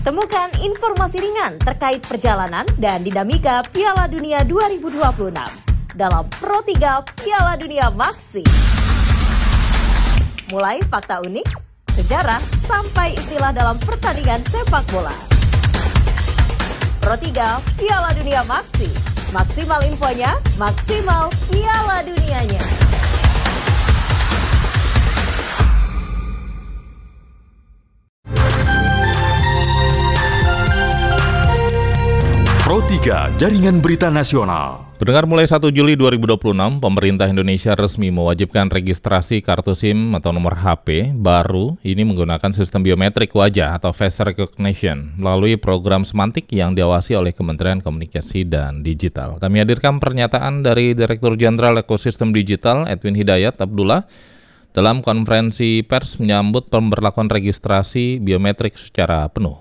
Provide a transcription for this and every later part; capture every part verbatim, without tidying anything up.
Temukan informasi ringan terkait perjalanan dan dinamika Piala Dunia dua ribu dua puluh enam dalam Pro tiga Piala Dunia Maxi. Mulai fakta unik, sejarah, sampai istilah dalam pertandingan sepak bola. Pro tiga Piala Dunia Maxi. Maksimal infonya, maksimal Piala Dunianya. Pro tiga Jaringan Berita Nasional. Pendengar, mulai satu Juli dua ribu dua puluh enam, pemerintah Indonesia resmi mewajibkan registrasi kartu SIM atau nomor H P baru ini menggunakan sistem biometrik wajah atau face recognition melalui program semantik yang diawasi oleh Kementerian Komunikasi dan Digital. Kami hadirkan pernyataan dari Direktur Jenderal Ekosistem Digital Edwin Hidayat Abdullah dalam konferensi pers menyambut pemberlakuan registrasi biometrik secara penuh.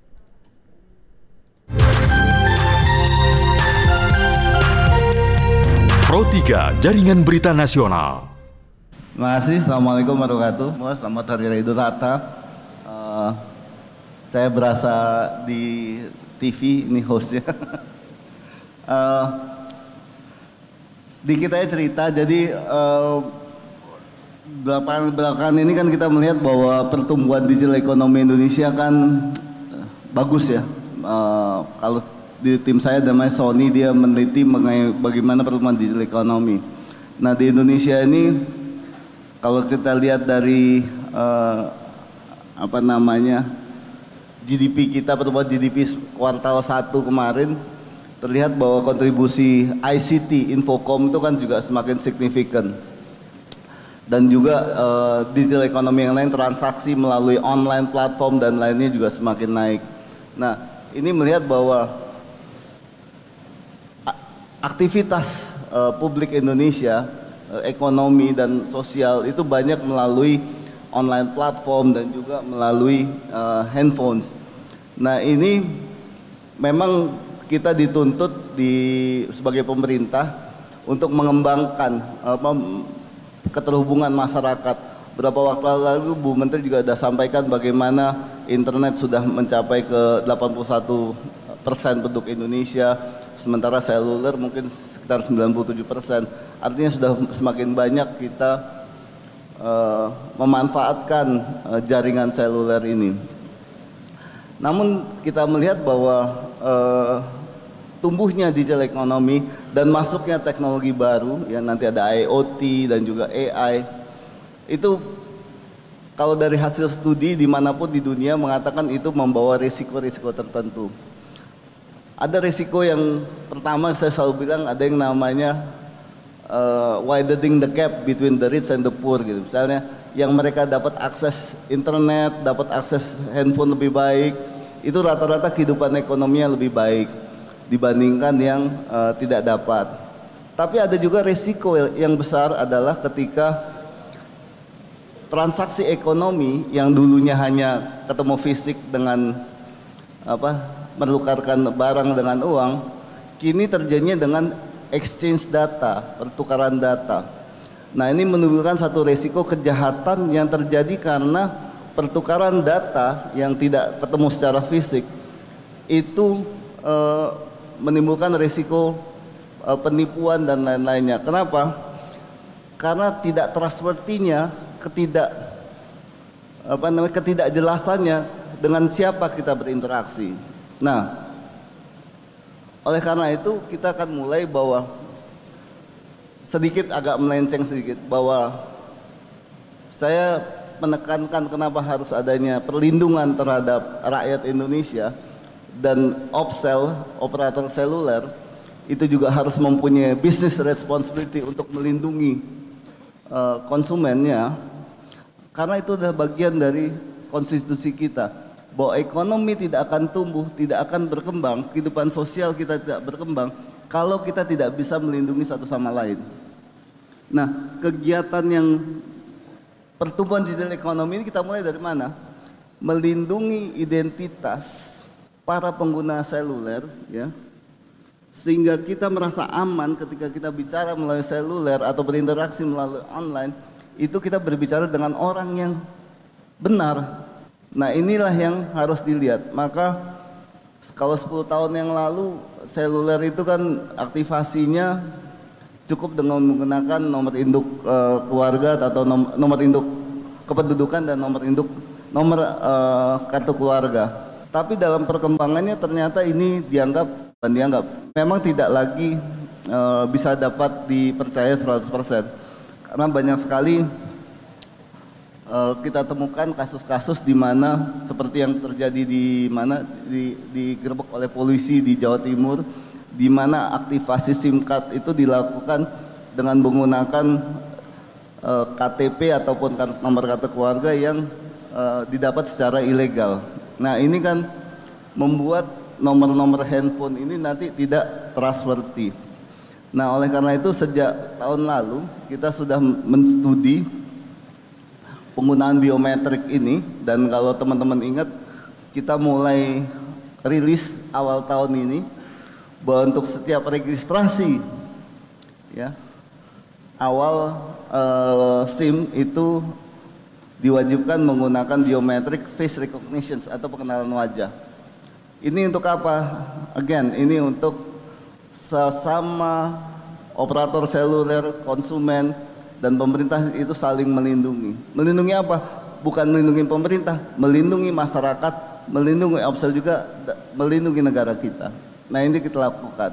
Pro tiga Jaringan Berita Nasional. Terima kasih. Assalamualaikum warahmatullahi wabarakatuh. Selamat Hari Raya Idul Adha. Uh, saya berasa di T V, ini hostnya. uh, sedikit aja cerita. Jadi uh, belakangan, belakangan ini kan kita melihat bahwa pertumbuhan digital ekonomi Indonesia kan uh, bagus ya. Uh, kalau di tim saya namanya Sony, dia meneliti mengenai bagaimana pertumbuhan digital ekonomi. Nah, di Indonesia ini kalau kita lihat dari uh, apa namanya G D P kita, pertumbuhan G D P kuartal satu kemarin, terlihat bahwa kontribusi I C T, Infocom itu kan juga semakin signifikan. Dan juga uh, digital ekonomi yang lain, transaksi melalui online platform dan lainnya juga semakin naik. Nah, ini melihat bahwa aktivitas uh, publik Indonesia, uh, ekonomi dan sosial itu banyak melalui online platform dan juga melalui uh, handphones. Nah, ini memang kita dituntut di sebagai pemerintah untuk mengembangkan uh, keterhubungan masyarakat. Beberapa waktu lalu Bu Menteri juga sudah sampaikan bagaimana internet sudah mencapai ke delapan puluh satu persen penduduk Indonesia, sementara seluler mungkin sekitar sembilan puluh tujuh persen. Artinya sudah semakin banyak kita uh, memanfaatkan uh, jaringan seluler ini. Namun kita melihat bahwa uh, tumbuhnya digital ekonomi dan masuknya teknologi baru, ya nanti ada I O T dan juga A I, itu kalau dari hasil studi dimanapun di dunia mengatakan itu membawa risiko-risiko tertentu. Ada risiko yang pertama, saya selalu bilang ada yang namanya uh, widening the gap between the rich and the poor gitu. Misalnya yang mereka dapat akses internet, dapat akses handphone lebih baik, itu rata-rata kehidupan ekonominya lebih baik dibandingkan yang uh, tidak dapat. Tapi ada juga risiko yang besar adalah ketika transaksi ekonomi yang dulunya hanya ketemu fisik dengan apa menukarkan barang dengan uang, kini terjadinya dengan exchange data, pertukaran data. Nah, ini menunjukkan satu resiko kejahatan yang terjadi karena pertukaran data yang tidak ketemu secara fisik itu e, menimbulkan resiko e, penipuan dan lain-lainnya. Kenapa? Karena tidak trustworthy-nya, ketidak apa namanya ketidakjelasannya dengan siapa kita berinteraksi. Nah, oleh karena itu kita akan mulai bahwa sedikit agak melenceng sedikit bahwa saya menekankan kenapa harus adanya perlindungan terhadap rakyat Indonesia dan Opsel, operator seluler itu juga harus mempunyai business responsibility untuk melindungi uh, konsumennya, karena itu adalah bagian dari konstitusi kita. Bahwa ekonomi tidak akan tumbuh, tidak akan berkembang, kehidupan sosial kita tidak berkembang kalau kita tidak bisa melindungi satu sama lain. Nah, kegiatan yang pertumbuhan digital ekonomi ini kita mulai dari mana? Melindungi identitas para pengguna seluler, ya, sehingga kita merasa aman ketika kita bicara melalui seluler atau berinteraksi melalui online. Itu kita berbicara dengan orang yang benar, Nah inilah yang harus dilihat. Maka kalau sepuluh tahun yang lalu seluler itu kan aktivasinya cukup dengan menggunakan nomor induk e, keluarga atau nom, nomor induk kependudukan dan nomor induk nomor e, kartu keluarga. Tapi dalam perkembangannya ternyata ini dianggap dan dianggap memang tidak lagi e, bisa dapat dipercaya seratus persen karena banyak sekali e, kita temukan kasus-kasus di mana seperti yang terjadi di mana di, digerebek oleh polisi di Jawa Timur, di mana aktivasi SIM card itu dilakukan dengan menggunakan e, K T P ataupun nomor kartu keluarga yang e, didapat secara ilegal. Nah ini kan membuat nomor-nomor handphone ini nanti tidak trustworthy. Nah oleh karena itu sejak tahun lalu kita sudah menstudi penggunaan biometrik ini, dan kalau teman-teman ingat kita mulai rilis awal tahun ini bahwa untuk setiap registrasi ya awal uh, SIM itu diwajibkan menggunakan biometrik face recognition atau pengenalan wajah. Ini untuk apa? Again, ini untuk sesama operator seluler, konsumen, dan pemerintah itu saling melindungi. Melindungi apa? Bukan melindungi pemerintah, melindungi masyarakat, melindungi Opsel juga, melindungi negara kita. Nah ini kita lakukan.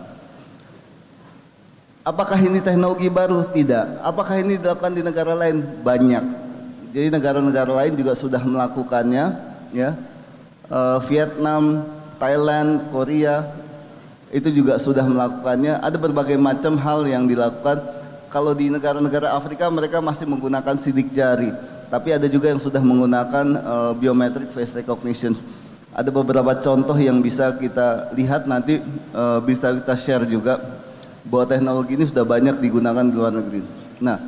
Apakah ini teknologi baru? Tidak. Apakah ini dilakukan di negara lain? Banyak. Jadi negara-negara lain juga sudah melakukannya, ya. Uh, Vietnam, Thailand, Korea itu juga sudah melakukannya. Ada berbagai macam hal yang dilakukan. Kalau di negara-negara Afrika mereka masih menggunakan sidik jari, tapi ada juga yang sudah menggunakan uh, biometric face recognition. Ada beberapa contoh yang bisa kita lihat nanti, uh, bisa kita share juga bahwa teknologi ini sudah banyak digunakan di luar negeri. Nah,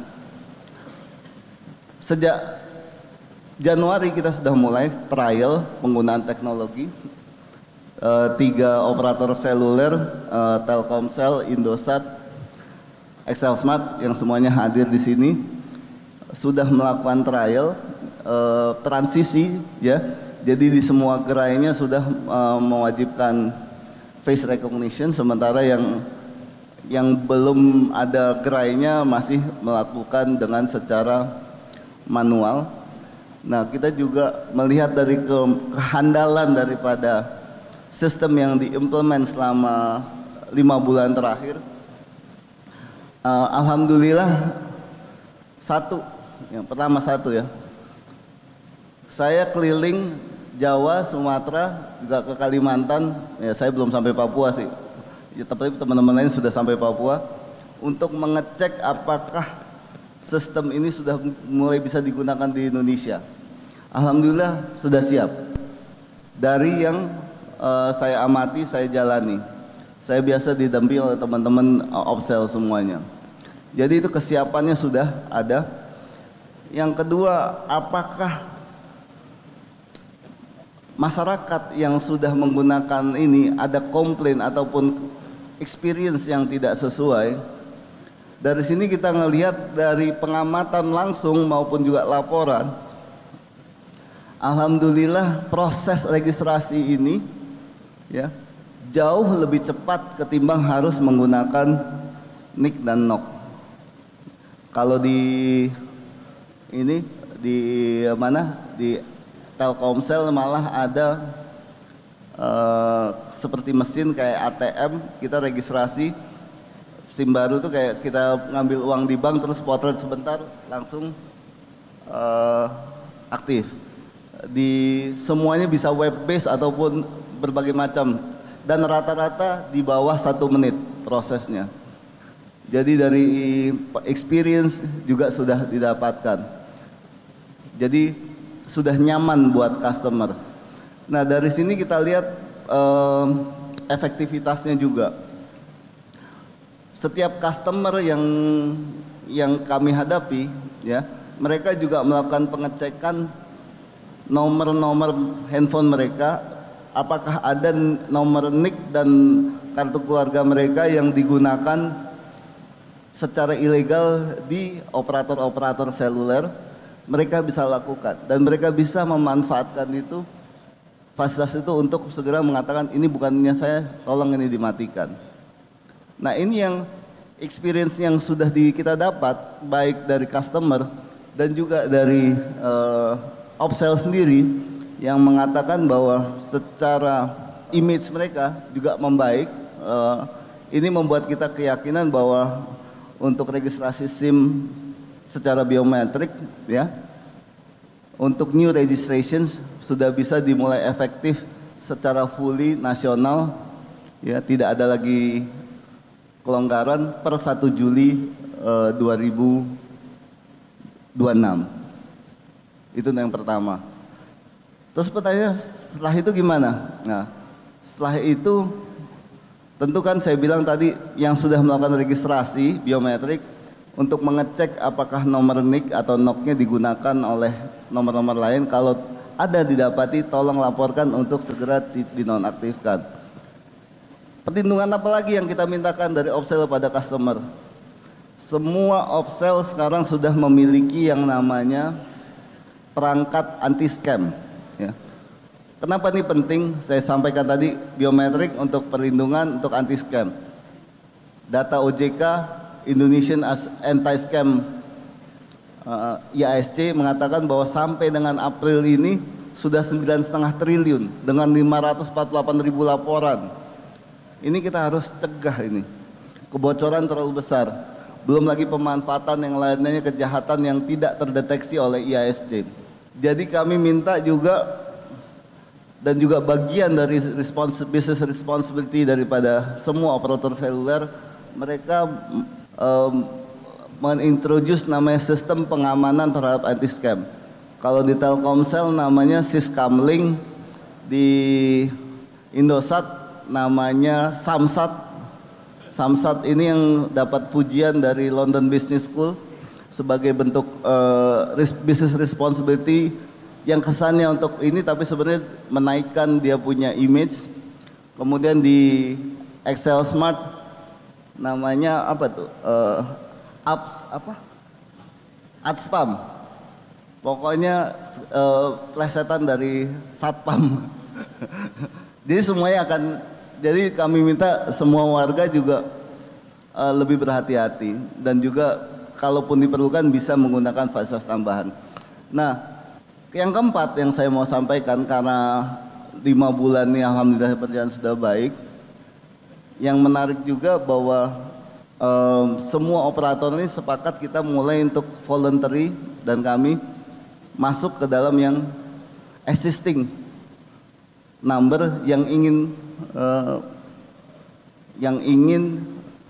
sejak Januari kita sudah mulai trial penggunaan teknologi. E, tiga operator seluler, e, Telkomsel, Indosat, XLSMART yang semuanya hadir di sini sudah melakukan trial e, transisi, ya. Jadi di semua gerainya sudah e, mewajibkan face recognition, sementara yang yang belum ada gerainya masih melakukan dengan secara manual. Nah kita juga melihat dari ke, kehandalan daripada sistem yang diimplement selama lima bulan terakhir. uh, Alhamdulillah satu, yang pertama satu ya, saya keliling Jawa, Sumatera, juga ke Kalimantan. Ya saya belum sampai Papua sih, ya, tapi teman-teman lain sudah sampai Papua untuk mengecek apakah sistem ini sudah mulai bisa digunakan di Indonesia. Alhamdulillah sudah siap. Dari yang uh, saya amati, saya jalani, saya biasa didampingi oleh teman-teman uh, Opsel semuanya. Jadi itu kesiapannya sudah ada. Yang kedua, apakah masyarakat yang sudah menggunakan ini ada komplain ataupun experience yang tidak sesuai? Dari sini kita ngelihat dari pengamatan langsung maupun juga laporan, alhamdulillah proses registrasi ini ya jauh lebih cepat ketimbang harus menggunakan N I K dan N O K. Kalau di ini di mana di Telkomsel malah ada uh, seperti mesin kayak A T M, kita registrasi SIM baru tuh kayak kita ngambil uang di bank terus potret sebentar langsung uh, aktif. Di semuanya bisa web based ataupun berbagai macam, dan rata-rata di bawah satu menit prosesnya. Jadi dari experience juga sudah didapatkan. Jadi sudah nyaman buat customer. Nah dari sini kita lihat um, efektivitasnya juga. Setiap customer yang yang kami hadapi, ya, mereka juga melakukan pengecekan nomor-nomor handphone mereka, apakah ada nomor N I K dan kartu keluarga mereka yang digunakan secara ilegal di operator-operator seluler mereka bisa lakukan dan mereka bisa memanfaatkan itu, fasilitas itu untuk segera mengatakan ini bukannya saya, tolong ini dimatikan. Nah ini yang experience yang sudah di, kita dapat baik dari customer dan juga dari uh, upsell sendiri yang mengatakan bahwa secara image mereka juga membaik. Uh, ini membuat kita keyakinan bahwa untuk registrasi SIM secara biometrik ya, untuk new registrations sudah bisa dimulai efektif secara fully nasional ya, tidak ada lagi kelonggaran per satu Juli uh, dua ribu dua puluh enam. Itu yang pertama. Terus pertanyaan setelah itu gimana? Nah, setelah itu tentu kan saya bilang tadi yang sudah melakukan registrasi biometrik untuk mengecek apakah nomor N I C atau N O C-nya digunakan oleh nomor-nomor lain. Kalau ada didapati, tolong laporkan untuk segera dinonaktifkan. Perlindungan apa lagi yang kita mintakan dari upsell pada customer? Semua upsell sekarang sudah memiliki yang namanya perangkat anti scam. Ya. Kenapa ini penting? Saya sampaikan tadi biometrik untuk perlindungan untuk anti scam. Data O J K Indonesian Anti-Scam uh, I A S C mengatakan bahwa sampai dengan April ini sudah sembilan koma lima triliun dengan lima ratus empat puluh delapan ribu laporan. Ini kita harus cegah ini. Kebocoran terlalu besar. Belum lagi pemanfaatan yang lainnya, kejahatan yang tidak terdeteksi oleh I A S C. Jadi kami minta juga dan juga bagian dari respons business responsibility daripada semua operator seluler, mereka Um, mengintroduce namanya sistem pengamanan terhadap anti scam. Kalau di Telkomsel namanya Syscamlink, di Indosat namanya Samsat. Samsat ini yang dapat pujian dari London Business School sebagai bentuk uh, business responsibility yang kesannya untuk ini tapi sebenarnya menaikkan dia punya image. Kemudian di Excel Smart namanya apa tuh? Uh, apps apa? Adspam. Pokoknya uh, plesetan dari satpam. Jadi semuanya akan. Jadi kami minta semua warga juga uh, lebih berhati-hati dan juga kalaupun diperlukan bisa menggunakan fasilitas tambahan. Nah, yang keempat yang saya mau sampaikan karena lima bulan ini alhamdulillah berjalan sudah baik. Yang menarik juga bahwa um, semua operator ini sepakat kita mulai untuk voluntary dan kami masuk ke dalam yang existing number yang ingin uh, yang ingin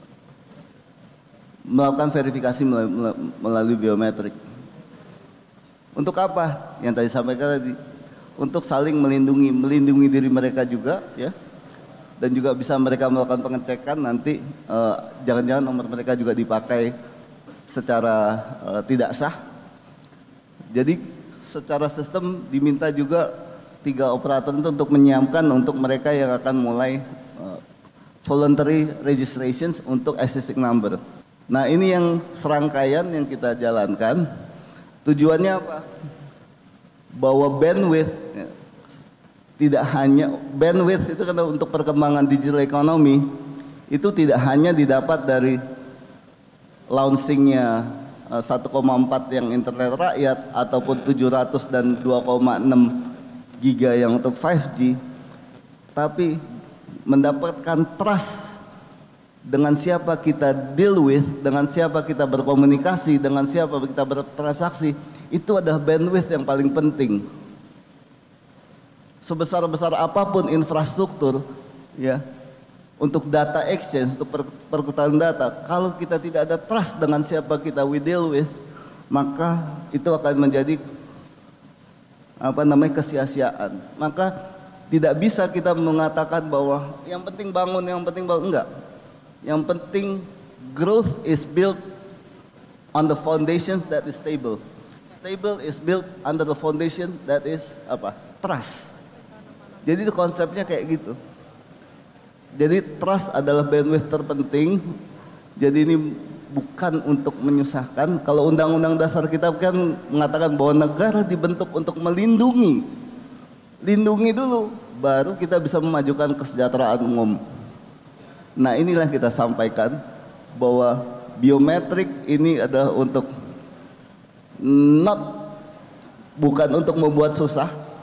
melakukan verifikasi melalui, melalui biometrik. Untuk apa? Yang tadi sampaikan tadi, untuk saling melindungi, melindungi diri mereka juga ya. Dan juga bisa mereka melakukan pengecekan nanti uh, jangan-jangan nomor mereka juga dipakai secara uh, tidak sah. Jadi secara sistem diminta juga tiga operator itu untuk menyiapkan untuk mereka yang akan mulai uh, voluntary registrations untuk existing number. Nah ini yang serangkaian yang kita jalankan. Tujuannya apa? Bahwa bandwidth ya, tidak hanya bandwidth itu kan untuk perkembangan digital economy itu tidak hanya didapat dari launchingnya uh, satu koma empat yang internet rakyat ataupun tujuh ratus dan dua koma enam giga yang untuk lima G, tapi mendapatkan trust dengan siapa kita deal with, dengan siapa kita berkomunikasi, dengan siapa kita bertransaksi, itu adalah bandwidth yang paling penting. Sebesar-besar apapun infrastruktur ya untuk data exchange, untuk per perputaran data, kalau kita tidak ada trust dengan siapa kita we deal with, maka itu akan menjadi apa namanya kesia-siaan. Maka tidak bisa kita mengatakan bahwa yang penting bangun, yang penting bangun, enggak. Yang penting growth is built on the foundations that is stable. Stable is built under the foundation that is apa? Trust. Jadi itu konsepnya kayak gitu. Jadi trust adalah bandwidth terpenting. Jadi ini bukan untuk menyusahkan. Kalau undang-undang dasar kita kan mengatakan bahwa negara dibentuk untuk melindungi. Lindungi dulu, baru kita bisa memajukan kesejahteraan umum. Nah, inilah kita sampaikan bahwa biometrik ini adalah untuk not bukan untuk membuat susah,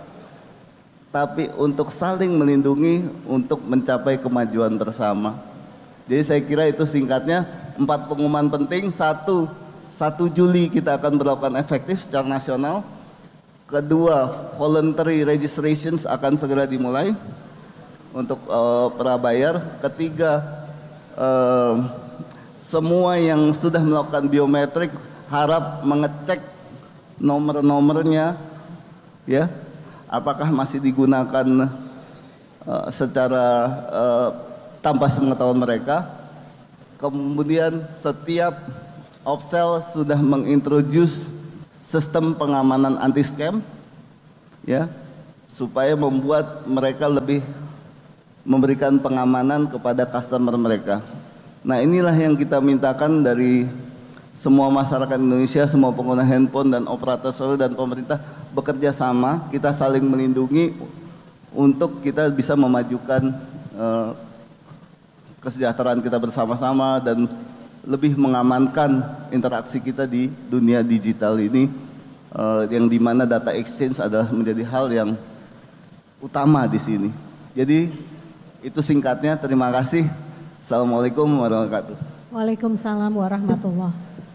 tapi untuk saling melindungi untuk mencapai kemajuan bersama. Jadi saya kira itu singkatnya empat pengumuman penting. Satu, satu Juli kita akan berlakukan efektif secara nasional. Kedua, voluntary registrations akan segera dimulai untuk uh, prabayar. Ketiga, uh, semua yang sudah melakukan biometrik harap mengecek nomor-nomornya, ya, apakah masih digunakan uh, secara uh, tanpa sepengetahuan mereka. Kemudian setiap Opsel sudah mengintroduce sistem pengamanan anti scam, ya, supaya membuat mereka lebih memberikan pengamanan kepada customer mereka. Nah, inilah yang kita mintakan dari semua masyarakat Indonesia, semua pengguna handphone dan operator seluler dan pemerintah bekerja sama, kita saling melindungi untuk kita bisa memajukan uh, kesejahteraan kita bersama-sama dan lebih mengamankan interaksi kita di dunia digital ini, uh, yang dimana data exchange adalah menjadi hal yang utama di sini. Jadi itu singkatnya. Terima kasih. Assalamualaikum warahmatullahi wabarakatuh. Waalaikumsalam warahmatullahi.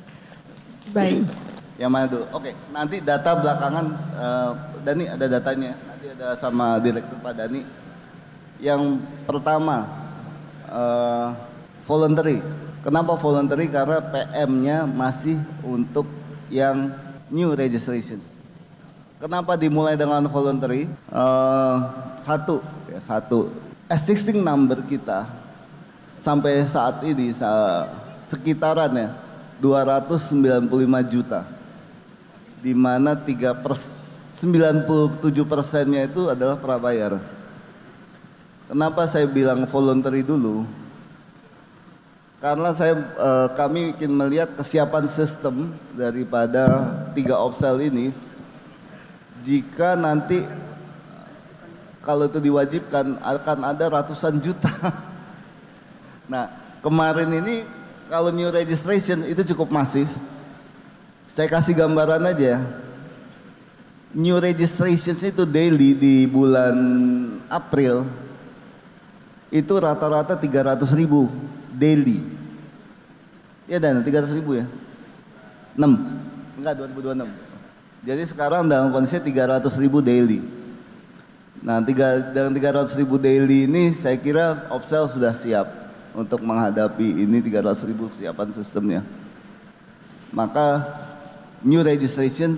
Baik. Yang mana dulu? Oke, nanti data belakangan, uh, Dani ada datanya. Nanti ada sama Direktur Pak Dani. Yang pertama, uh, voluntary. Kenapa voluntary? Karena P M-nya masih untuk yang new registration. Kenapa dimulai dengan voluntary? Uh, satu, ya, satu. Existing number kita sampai saat ini sekitarannya dua ratus sembilan puluh lima juta, di mana sembilan puluh tujuh persennya itu adalah prabayar. Kenapa saya bilang voluntary dulu? Karena saya eh, kami ingin melihat kesiapan sistem daripada tiga Opsel ini. Jika nanti kalau itu diwajibkan akan ada ratusan juta. Nah, kemarin ini kalau new registration itu cukup masif. Saya kasih gambaran aja. New registration itu daily di bulan April itu rata-rata tiga ratus ribu daily. Ya, dan tiga ratus ribu ya. enam. Enggak, dua ribu dua puluh enam. Jadi sekarang dalam kondisi tiga ratus ribu daily. Nah, tiga, dengan tiga ratus ribu daily ini saya kira Opsel sudah siap untuk menghadapi ini tiga ratus ribu kesiapan sistemnya. Maka new registrations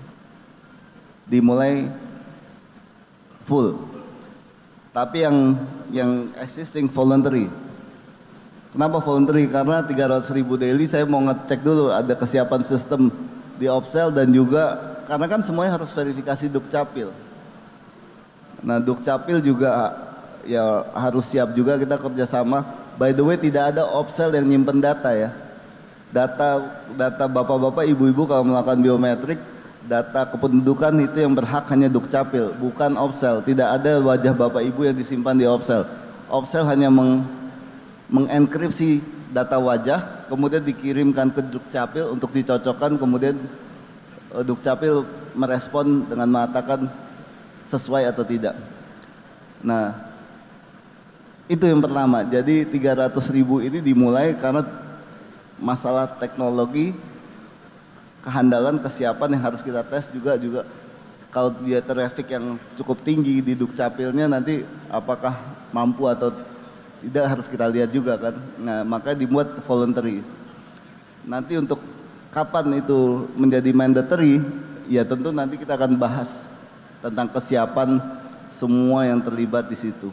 dimulai full. Tapi yang yang existing voluntary. Kenapa voluntary? Karena tiga ratus ribu daily saya mau ngecek dulu ada kesiapan sistem di Opsel, dan juga karena kan semuanya harus verifikasi Dukcapil. Nah, Dukcapil juga ya harus siap juga, kita kerjasama. By the way, tidak ada Opsel yang nyimpen data ya. Data data bapak-bapak, ibu-ibu kalau melakukan biometrik, data kependudukan itu yang berhak hanya Dukcapil, bukan Opsel. Tidak ada wajah bapak ibu yang disimpan di Opsel. Opsel hanya meng, mengenkripsi data wajah, kemudian dikirimkan ke Dukcapil untuk dicocokkan, kemudian uh, Dukcapil merespon dengan mengatakan sesuai atau tidak. Nah, itu yang pertama. Jadi tiga ratus ribu ini dimulai karena masalah teknologi, kehandalan, kesiapan yang harus kita tes juga juga kalau dia traffic yang cukup tinggi di Dukcapilnya nanti apakah mampu atau tidak harus kita lihat juga kan. Nah, maka dibuat voluntary. Nanti untuk kapan itu menjadi mandatory, ya tentu nanti kita akan bahas tentang kesiapan semua yang terlibat di situ.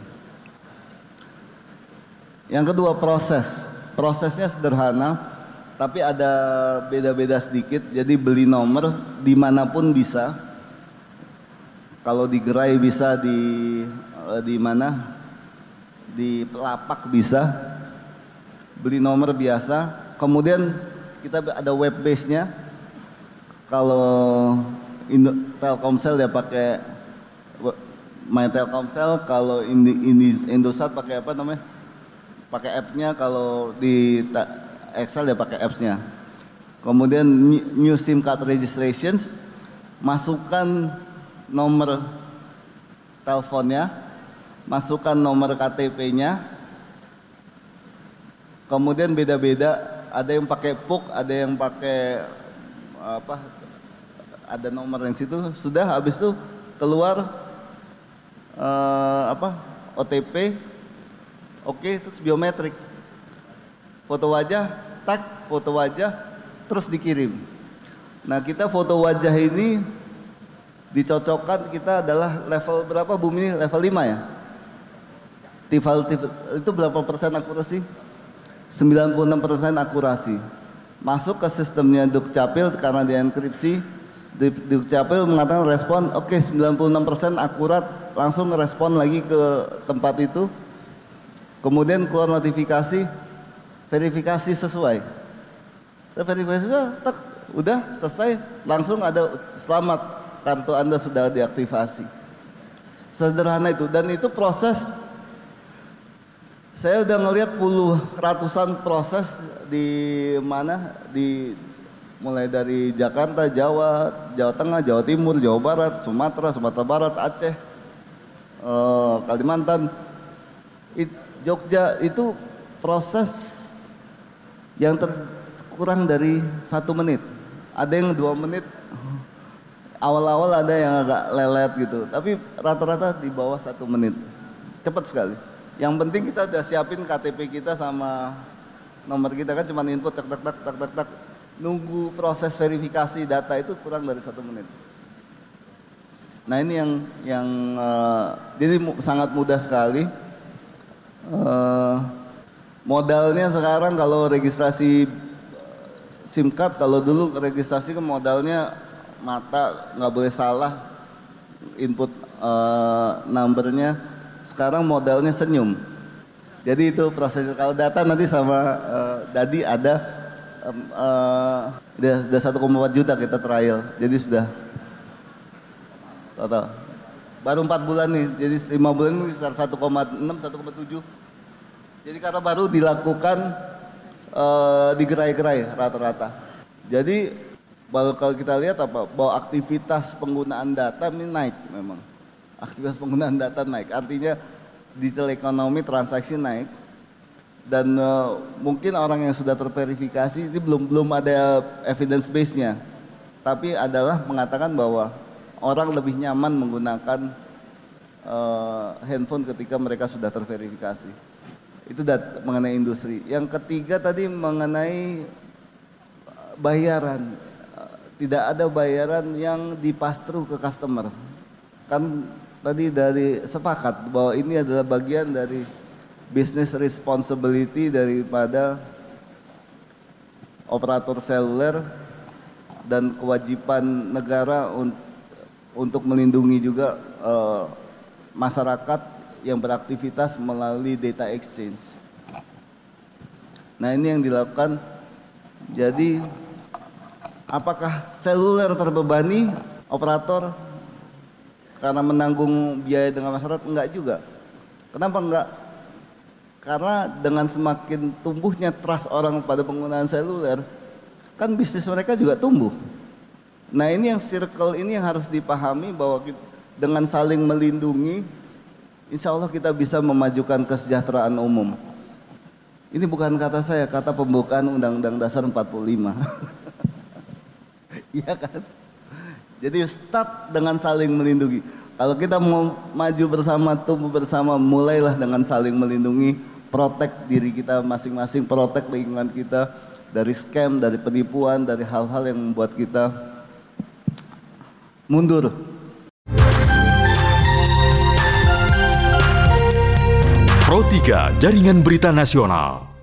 Yang kedua, proses. Prosesnya sederhana, tapi ada beda-beda sedikit. Jadi beli nomor dimanapun bisa. Kalau di gerai bisa, di di mana? Di lapak bisa. Beli nomor biasa. kemudian kita ada web base-nya. Kalau Indo, Telkomsel dia pakai My Telkomsel, kalau ini ini Indosat pakai apa namanya? Pakai app-nya, kalau di Excel dia pakai apps-nya. Kemudian new SIM card registrations, masukkan nomor teleponnya, masukkan nomor K T P-nya. Kemudian beda-beda, ada yang pakai P U K, ada yang pakai apa? Ada nomor yang situ. Sudah habis itu keluar Uh, apa O T P, oke, okay, terus biometrik, foto wajah, tag foto wajah, terus dikirim. Nah, kita foto wajah ini dicocokkan, kita adalah level berapa Bu Mini? Level lima ya? Tifal, tifal itu berapa persen akurasi? sembilan puluh enam persen akurasi. Masuk ke sistemnya Dukcapil karena dienkripsi. Dukcapil mengatakan respon, oke, okay, sembilan puluh enam persen akurat, langsung ngerespon lagi ke tempat itu. Kemudian keluar notifikasi verifikasi sesuai. Verifikasi sesuai, tak, udah selesai, langsung ada selamat, kartu Anda sudah diaktifasi. Sederhana itu, dan itu proses. Saya udah ngelihat puluh ratusan proses di mana, di mulai dari Jakarta, Jawa, Jawa Tengah, Jawa Timur, Jawa Barat, Sumatera, Sumatera Barat, Aceh, Uh, Kalimantan, It, Jogja, itu proses yang ter, kurang dari satu menit. Ada yang dua menit, awal-awal ada yang agak lelet gitu, tapi rata-rata di bawah satu menit, cepat sekali. Yang penting kita udah siapin K T P kita sama nomor kita, kan cuma input tak tak tak tak tak tak, nunggu proses verifikasi data itu kurang dari satu menit. Nah, ini yang yang uh, jadi sangat mudah sekali. Uh, modalnya sekarang kalau registrasi SIM card, kalau dulu registrasi ke modalnya mata, nggak boleh salah input uh, numbernya. Sekarang modalnya senyum. Jadi itu prosesnya. Kalau data nanti sama uh, Dadi ada um, uh, udah satu koma empat juta kita trial. Jadi sudah total. Baru empat bulan nih, jadi lima bulan ini sekitar satu koma enam, satu koma tujuh. Jadi karena baru dilakukan uh, digerai-gerai rata-rata. Jadi kalau kita lihat apa, bahwa aktivitas penggunaan data ini naik memang. Aktivitas penggunaan data naik, artinya digital ekonomi transaksi naik. Dan uh, mungkin orang yang sudah terverifikasi ini belum belum ada evidence base-nya. Tapi adalah mengatakan bahwa orang lebih nyaman menggunakan uh, handphone ketika mereka sudah terverifikasi. Itu dat mengenai industri. Yang ketiga tadi mengenai bayaran. Tidak ada bayaran yang dipass-through ke customer. Kan tadi dari sepakat bahwa ini adalah bagian dari business responsibility daripada operator seluler dan kewajiban negara untuk untuk melindungi juga uh, masyarakat yang beraktivitas melalui data exchange. Nah, ini yang dilakukan. Jadi apakah seluler terbebani operator karena menanggung biaya dengan masyarakat? Enggak juga. Kenapa enggak? Karena dengan semakin tumbuhnya trust orang pada penggunaan seluler, kan bisnis mereka juga tumbuh. Nah, ini yang circle ini yang harus dipahami, bahwa kita, dengan saling melindungi, insya Allah kita bisa memajukan kesejahteraan umum. Ini bukan kata saya, kata pembukaan Undang-Undang Dasar empat puluh lima. Iya kan? Jadi start dengan saling melindungi. Kalau kita mau maju bersama, tumbuh bersama, mulailah dengan saling melindungi, protect diri kita masing-masing, protect lingkungan kita dari scam, dari penipuan, dari hal-hal yang membuat kita mundur. Pro tiga Jaringan Berita Nasional.